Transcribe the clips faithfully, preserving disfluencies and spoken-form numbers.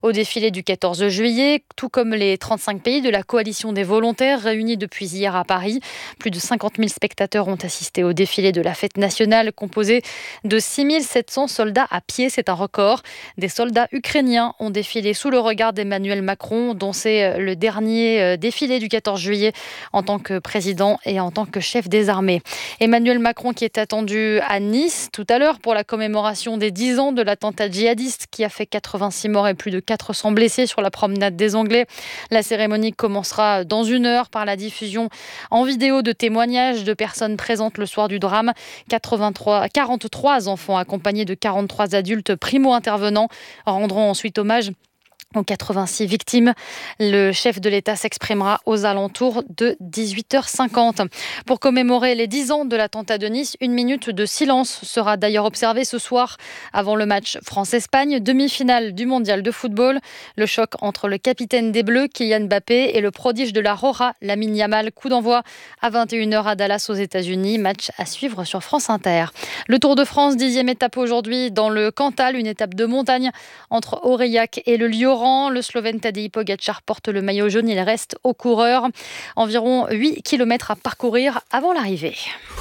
au défilé du quatorze juillet, tout comme les trente-cinq pays de la coalition des volontaires réunis depuis hier à Paris. Plus de cinquante mille spectateurs ont assisté au défilé de la fête nationale composé de six mille sept cents soldats à pied. C'est un record. Des soldats ukrainiens ont défilé sous le regard d'Emmanuel Macron, dont c'est le dernier défilé du quatorze juillet en tant que président et en tant que chef des armées. Emmanuel Macron qui est attendu à Nice tout à l'heure pour la commémoration des dix ans de l'attentat djihadiste qui a fait quatre-vingt-six morts et plus de quatre cents blessés sur la promenade des Anglais. La cérémonie commencera dans une heure par la diffusion en vidéo de témoignages de personnes présentes le soir du drame. quatre-vingt-trois, quarante-trois enfants accompagnés de quarante-trois adultes primo-intervenants rendront ensuite hommage aux quatre-vingt-six victimes. Le chef de l'État s'exprimera aux alentours de dix-huit heures cinquante. Pour commémorer les dix ans de l'attentat de Nice, une minute de silence sera d'ailleurs observée ce soir avant le match France-Espagne, demi-finale du mondial de football. Le choc entre le capitaine des Bleus, Kylian Mbappé, et le prodige de la Roja, Lamine Yamal. Coup d'envoi à vingt et une heures à Dallas aux États-Unis. Match à suivre sur France Inter. Le Tour de France, dixième étape aujourd'hui dans le Cantal, une étape de montagne entre Aurillac et le Lioran. Le Slovène Tadej Pogačar porte le maillot jaune, il reste au coureur. Environ huit kilomètres à parcourir avant l'arrivée.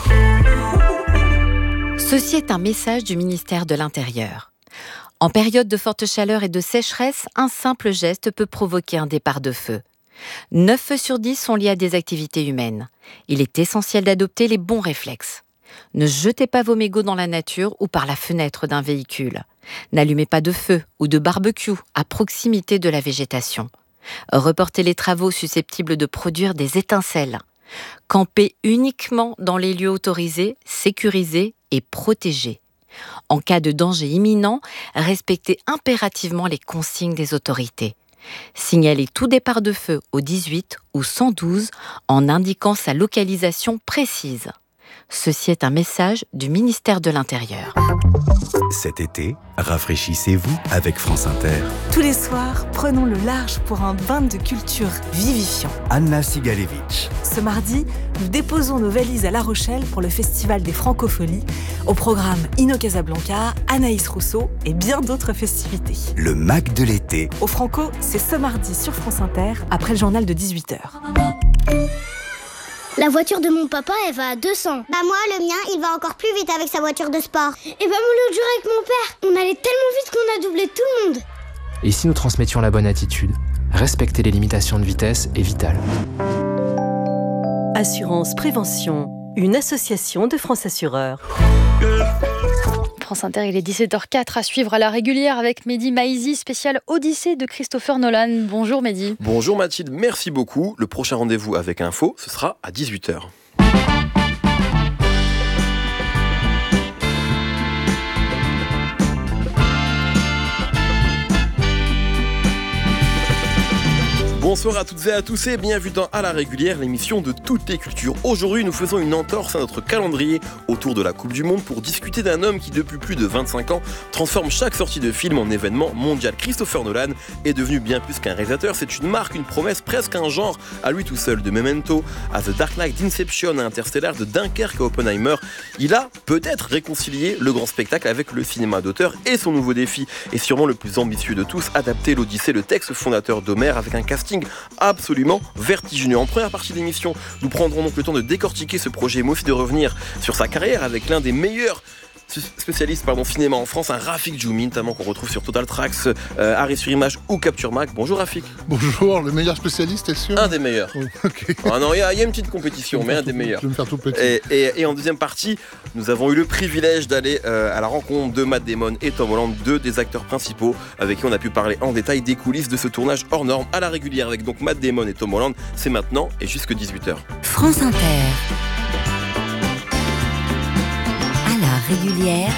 Ceci est un message du ministère de l'Intérieur. En période de forte chaleur et de sécheresse, un simple geste peut provoquer un départ de feu. neuf feux sur dix sont liés à des activités humaines. Il est essentiel d'adopter les bons réflexes. Ne jetez pas vos mégots dans la nature ou par la fenêtre d'un véhicule. N'allumez pas de feu ou de barbecue à proximité de la végétation. Reportez les travaux susceptibles de produire des étincelles. Campez uniquement dans les lieux autorisés, sécurisés et protégés. En cas de danger imminent, respectez impérativement les consignes des autorités. Signalez tout départ de feu au dix-huit ou cent douze en indiquant sa localisation précise. Ceci est un message du ministère de l'Intérieur. Cet été, rafraîchissez-vous avec France Inter. Tous les soirs, prenons le large pour un bain de culture vivifiant. Anna Sigalevitch. Ce mardi, nous déposons nos valises à La Rochelle pour le Festival des Francopholies. Au programme Inno Casablanca, Anaïs Rousseau et bien d'autres festivités. Le Mac de l'été. Au Franco, c'est ce mardi sur France Inter, après le journal de dix-huit heures. La voiture de mon papa, elle va à deux cents. Bah moi, le mien, il va encore plus vite avec sa voiture de sport. Et bah moi, l'autre jour avec mon père, on allait tellement vite qu'on a doublé tout le monde. Et si nous transmettions la bonne attitude, respecter les limitations de vitesse est vital. Assurance Prévention, une association de France Assureurs. France Inter, il est dix-sept heures quatre à suivre à la régulière avec Mehdi Maizi, spécial Odyssée de Christopher Nolan. Bonjour Mehdi. Bonjour Mathilde, merci beaucoup. Le prochain rendez-vous avec Info, ce sera à dix-huit heures. Bonsoir à toutes et à tous et bienvenue dans À la régulière, l'émission de toutes les cultures. Aujourd'hui, nous faisons une entorse à notre calendrier autour de la Coupe du Monde pour discuter d'un homme qui, depuis plus de vingt-cinq ans, transforme chaque sortie de film en événement mondial. Christopher Nolan est devenu bien plus qu'un réalisateur, c'est une marque, une promesse, presque un genre à lui tout seul. De Memento à The Dark Knight, d'Inception à Interstellar, de Dunkerque à Oppenheimer, il a peut-être réconcilié le grand spectacle avec le cinéma d'auteur et son nouveau défi, et sûrement le plus ambitieux de tous, adapter l'Odyssée, le texte fondateur d'Homère avec un casting absolument vertigineux. En première partie de l'émission, nous prendrons donc le temps de décortiquer ce projet, mais aussi de revenir sur sa carrière avec l'un des meilleurs spécialiste pardon, cinéma en France, un Rafik Djoumi, notamment qu'on retrouve sur Total Tracks, euh, Arrêt sur Image ou Capture Mag. Bonjour Rafik. Bonjour, le meilleur spécialiste, t'es sûr? Un des meilleurs. Oh, okay. Ah non, il y, y a une petite compétition, mais un des meilleurs. Je vais me faire tout petit. Et, et, et en deuxième partie, nous avons eu le privilège d'aller euh, à la rencontre de Matt Damon et Tom Holland, deux des acteurs principaux avec qui on a pu parler en détail des coulisses de ce tournage hors norme à la régulière avec donc Matt Damon et Tom Holland. C'est maintenant et jusque dix-huit heures. France Inter. À la régulière.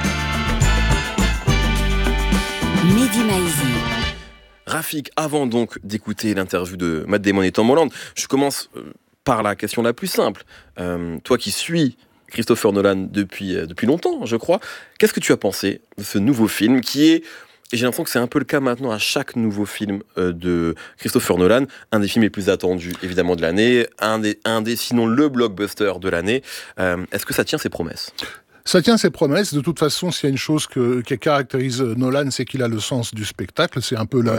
Mehdi Maizi. Rafik, avant donc d'écouter l'interview de Matt Damon et Tom Holland, je commence par la question la plus simple. Euh, toi qui suis Christopher Nolan depuis, euh, depuis longtemps, je crois, qu'est-ce que tu as pensé de ce nouveau film qui est, et j'ai l'impression que c'est un peu le cas maintenant à chaque nouveau film euh, de Christopher Nolan, un des films les plus attendus évidemment de l'année, un des, un des sinon le blockbuster de l'année. Euh, est-ce que ça tient ses promesses ? Ça tient ses promesses. De toute façon, s'il y a une chose que, qui caractérise Nolan, c'est qu'il a le sens du spectacle. C'est un peu la,